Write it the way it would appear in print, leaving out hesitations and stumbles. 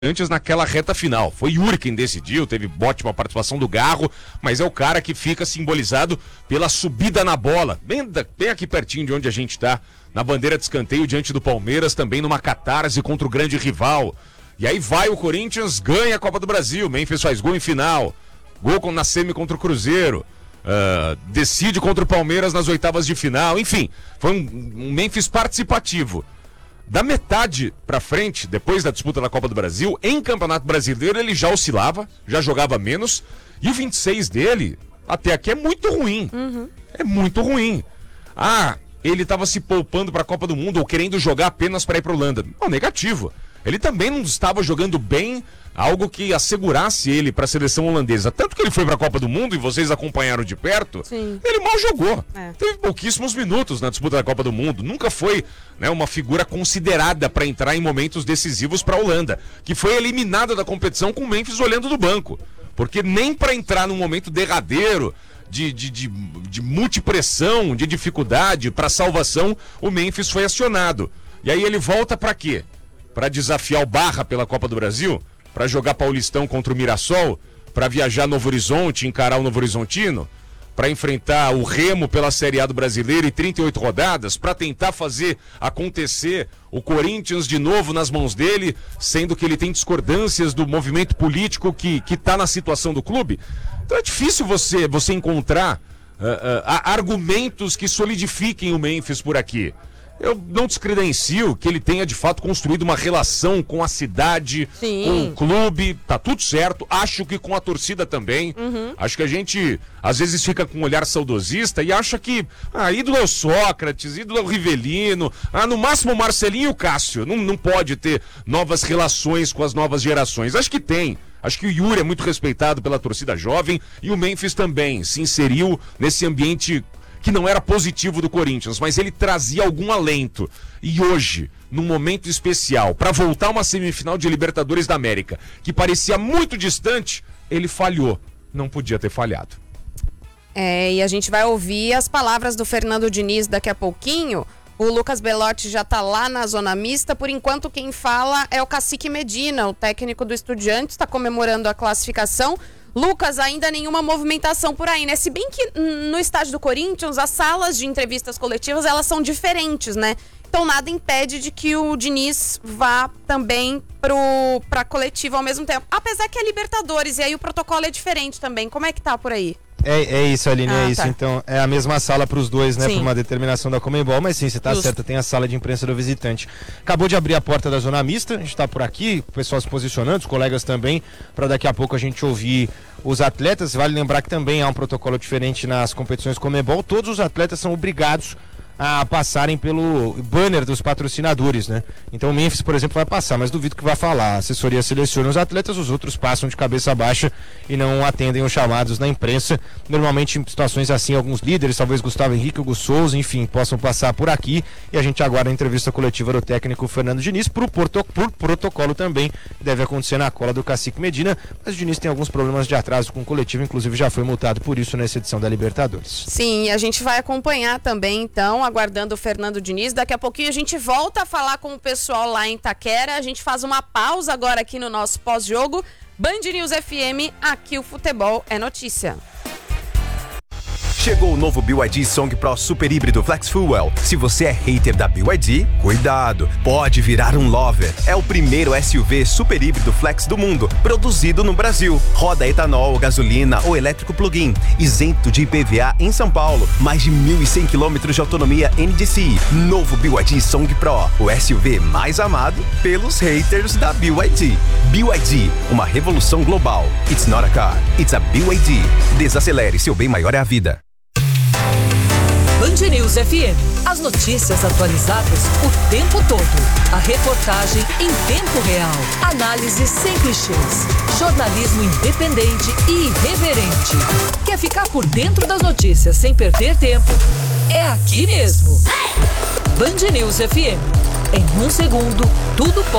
antes naquela reta final. Foi Yuri quem decidiu, teve ótima participação do Garro, mas é o cara que fica simbolizado pela subida na bola, bem aqui pertinho de onde a gente tá, na bandeira de escanteio diante do Palmeiras, também numa catarse contra o grande rival. E aí vai o Corinthians, ganha a Copa do Brasil, Memphis faz gol em final, gol na semi contra o Cruzeiro, decide contra o Palmeiras nas oitavas de final, enfim, foi um Memphis participativo. Da metade pra frente, depois da disputa da Copa do Brasil, em Campeonato Brasileiro ele já oscilava, já jogava menos, e o 26 dele, até aqui, é muito ruim. É muito ruim. Ele estava se poupando pra Copa do Mundo ou querendo jogar apenas para ir pra Holanda. Não, negativo. Ele também não estava jogando bem, algo que assegurasse ele para a seleção holandesa. Tanto que ele foi para a Copa do Mundo, e vocês acompanharam de perto, sim, ele mal jogou. Teve pouquíssimos minutos na disputa da Copa do Mundo. Nunca foi, né, uma figura considerada para entrar em momentos decisivos para a Holanda, que foi eliminada da competição com o Memphis olhando do banco. Porque nem para entrar num momento derradeiro, de multipressão, de dificuldade, para salvação, o Memphis foi acionado. E aí ele volta para quê? Para desafiar o Barra pela Copa do Brasil, para jogar Paulistão contra o Mirassol, para viajar Novo Horizonte, encarar o Novo Horizontino, para enfrentar o Remo pela Série A do Brasileiro e 38 rodadas, para tentar fazer acontecer o Corinthians de novo nas mãos dele, sendo que ele tem discordâncias do movimento político que está na situação do clube. Então é difícil você encontrar argumentos que solidifiquem o Memphis por aqui. Eu não descredencio que ele tenha de fato construído uma relação com a cidade, sim, com o clube, tá tudo certo, acho que com a torcida também. Acho que a gente às vezes fica com um olhar saudosista e acha que ídolo é o Sócrates, ídolo é o Rivelino, no máximo o Marcelinho e o Cássio, não pode ter novas relações com as novas gerações. Acho que tem. Acho que o Yuri é muito respeitado pela torcida jovem e o Memphis também se inseriu nesse ambiente que não era positivo do Corinthians, mas ele trazia algum alento. E hoje, num momento especial, para voltar a uma semifinal de Libertadores da América, que parecia muito distante, ele falhou. Não podia ter falhado. E a gente vai ouvir as palavras do Fernando Diniz daqui a pouquinho. O Lucas Belotti já tá lá na zona mista. Por enquanto, quem fala é o Cacique Medina, o técnico do Estudiantes, está comemorando a classificação. Lucas, ainda nenhuma movimentação por aí, né? Se bem que no estádio do Corinthians, as salas de entrevistas coletivas, elas são diferentes, né? Então nada impede de que o Diniz vá também pra coletiva ao mesmo tempo. Apesar que é Libertadores, e aí o protocolo é diferente também. Como é que tá por aí? É isso, Aline, é isso. Tá. Então, é a mesma sala para os dois, né? Sim. Por uma determinação da Conmebol, mas sim, você tá certo, tem a sala de imprensa do visitante. Acabou de abrir a porta da zona mista, a gente tá por aqui, o pessoal se posicionando, os colegas também, para daqui a pouco a gente ouvir os atletas. Vale lembrar que também há um protocolo diferente nas competições Conmebol, todos os atletas são obrigados a passarem pelo banner dos patrocinadores, né? Então o Memphis, por exemplo, vai passar, mas duvido que vai falar. A assessoria seleciona os atletas, os outros passam de cabeça baixa e não atendem os chamados na imprensa. Normalmente em situações assim, alguns líderes, talvez Gustavo Henrique, Hugo Souza, enfim, possam passar por aqui, e a gente aguarda a entrevista coletiva do técnico Fernando Diniz por protocolo também, deve acontecer na cola do Cacique Medina, mas o Diniz tem alguns problemas de atraso com o coletivo, inclusive já foi multado por isso nessa edição da Libertadores. Sim, a gente vai acompanhar também, então, aguardando o Fernando Diniz. Daqui a pouquinho a gente volta a falar com o pessoal lá em Itaquera. A gente faz uma pausa agora aqui no nosso pós-jogo. Band News FM, aqui o futebol é notícia. Chegou o novo BYD Song Pro Super Híbrido Flex Fuel. Se você é hater da BYD, cuidado, pode virar um lover. É o primeiro SUV super híbrido flex do mundo, produzido no Brasil. Roda etanol, gasolina ou elétrico plug-in, isento de IPVA em São Paulo. Mais de 1.100 km de autonomia NDCi. Novo BYD Song Pro, o SUV mais amado pelos haters da BYD. BYD, uma revolução global. It's not a car, it's a BYD. Desacelere, seu bem maior é a vida. Band News FM. As notícias atualizadas o tempo todo. A reportagem em tempo real. Análise sem clichês. Jornalismo independente e irreverente. Quer ficar por dentro das notícias sem perder tempo? É aqui mesmo. Band News FM. Em um segundo, tudo pode